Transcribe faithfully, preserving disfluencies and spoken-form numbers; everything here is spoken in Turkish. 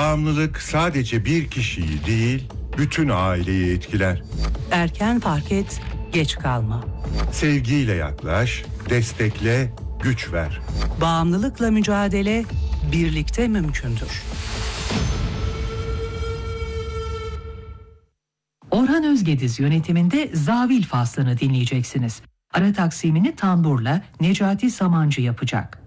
Bağımlılık sadece bir kişiyi değil, bütün aileyi etkiler. Erken fark et, geç kalma. Sevgiyle yaklaş, destekle, güç ver. Bağımlılıkla mücadele birlikte mümkündür. Orhan Özgediz yönetiminde Zavil faslını dinleyeceksiniz. Ara taksimini tamburla Necati Samancı yapacak.